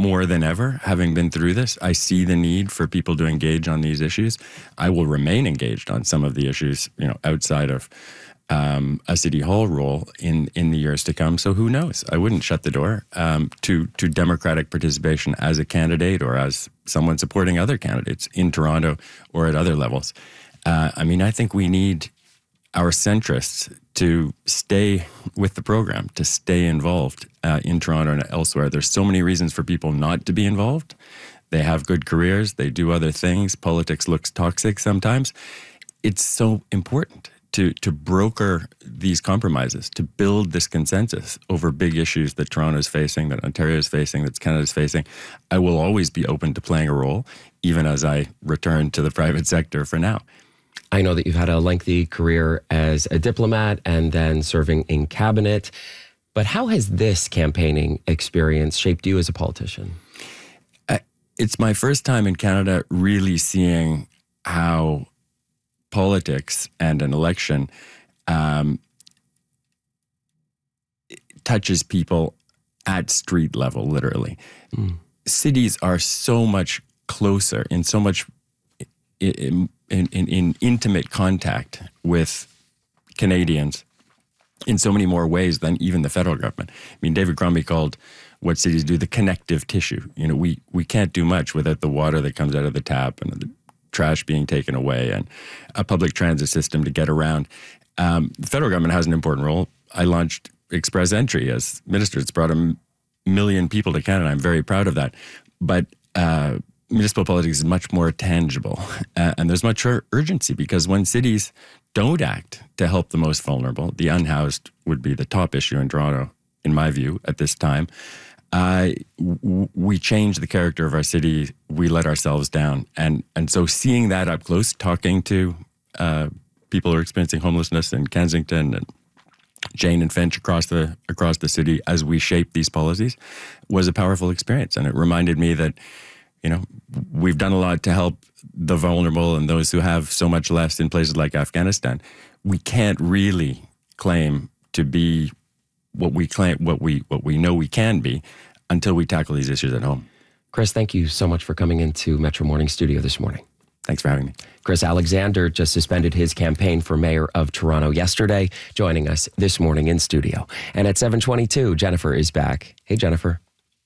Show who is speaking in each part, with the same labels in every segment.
Speaker 1: more than ever, having been through this, I see the need for people to engage on these issues. I will remain engaged on some of the issues, outside of a city hall role in the years to come. So who knows? I wouldn't shut the door to democratic participation as a candidate or as someone supporting other candidates in Toronto or at other levels. I think we need our centrists to stay with the program, to stay involved in Toronto and elsewhere. There's so many reasons for people not to be involved. They have good careers. They do other things. Politics looks toxic sometimes. It's so important to broker these compromises, to build this consensus over big issues that Toronto is facing, that Ontario is facing, that Canada is facing. I will always be open to playing a role, even as I return to the private sector for now.
Speaker 2: I know that you've had a lengthy career as a diplomat and then serving in cabinet, but how has this campaigning experience shaped you as a politician?
Speaker 1: It's my first time in Canada really seeing how politics and an election touches people at street level, literally. Cities are so much closer, in so much in intimate contact with Canadians in so many more ways than even the federal government. David Crombie called what cities do the connective tissue. We can't do much without the water that comes out of the tap and the trash being taken away and a public transit system to get around. The federal government has an important role. I launched Express Entry as minister. It's brought 1 million people to Canada. I'm very proud of that. But municipal politics is much more tangible. And there's much more urgency because when cities don't act to help the most vulnerable, the unhoused would be the top issue in Toronto, in my view, at this time. We change the character of our city. We let ourselves down. And so seeing that up close, talking to people who are experiencing homelessness in Kensington and Jane and Finch across the city as we shape these policies was a powerful experience. And it reminded me that, we've done a lot to help the vulnerable and those who have so much less in places like Afghanistan. We can't really claim to be what we know we can be until we tackle these issues at home.
Speaker 2: Chris, thank you so much for coming into Metro Morning Studio this morning.
Speaker 1: Thanks for having me.
Speaker 2: Chris Alexander just suspended his campaign for mayor of Toronto yesterday, joining us this morning in studio. And at 7:22, Jennifer is back. Hey, Jennifer.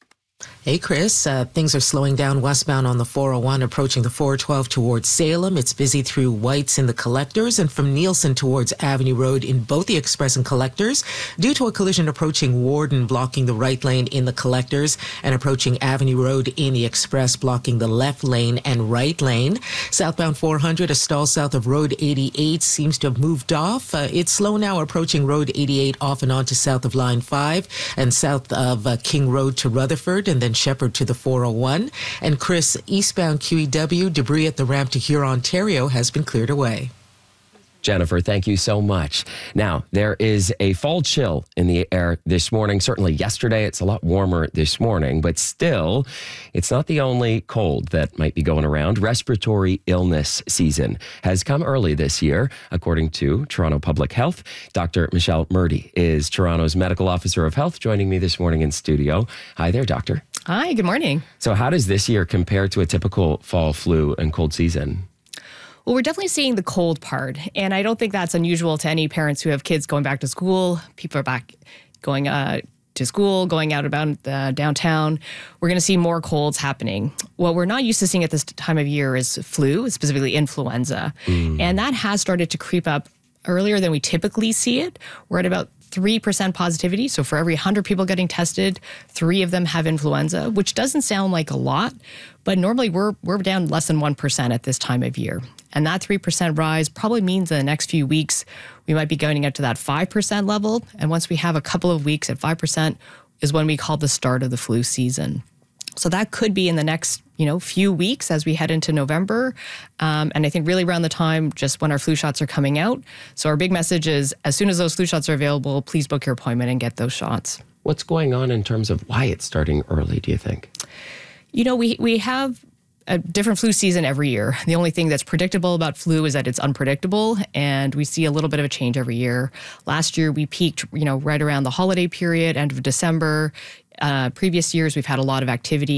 Speaker 3: Hey, Chris. Things are slowing down westbound on the 401, approaching the 412 towards Salem. It's busy through Whites in the Collectors and from Nielsen towards Avenue Road in both the Express and Collectors due to a collision approaching Warden blocking the right lane in the Collectors and approaching Avenue Road in the Express blocking the left lane and right lane. Southbound 400, a stall south of Road 88 seems to have moved off. It's slow now approaching Road 88 off and on to south of Line 5 and south of King Road to Rutherford and then Shepherd to the 401. And Chris, eastbound QEW, debris at the ramp to Huron, Ontario has been cleared away.
Speaker 2: Jennifer, thank you so much. Now, there is a fall chill in the air this morning. Certainly yesterday, it's a lot warmer this morning, but still, it's not the only cold that might be going around. Respiratory illness season has come early this year, according to Toronto Public Health. Dr. Michelle Murdy is Toronto's Medical Officer of Health, joining me this morning in studio. Hi there, Doctor.
Speaker 4: Hi, good morning.
Speaker 2: So how does this year compare to a typical fall flu and cold season?
Speaker 4: Well, we're definitely seeing the cold part, and I don't think that's unusual to any parents who have kids going back to school. People are back going to school, going out about downtown. We're going to see more colds happening. What we're not used to seeing at this time of year is flu, specifically influenza, and that has started to creep up earlier than we typically see it. We're at about 3% positivity. So for every 100 people getting tested, 3 of them have influenza, which doesn't sound like a lot, but normally we're down less than 1% at this time of year. And that 3% rise probably means in the next few weeks, we might be going up to that 5% level. And once we have a couple of weeks at 5% is when we call the start of the flu season. So that could be in the next, few weeks as we head into November. And I think really around the time just when our flu shots are coming out. So our big message is as soon as those flu shots are available, please book your appointment and get those shots.
Speaker 2: What's going on in terms of why it's starting early, do you think?
Speaker 4: We have a different flu season every year. The only thing that's predictable about flu is that it's unpredictable, and we see a little bit of a change every year. Last year, we peaked, right around the holiday period, end of December. Previous years, we've had a lot of activity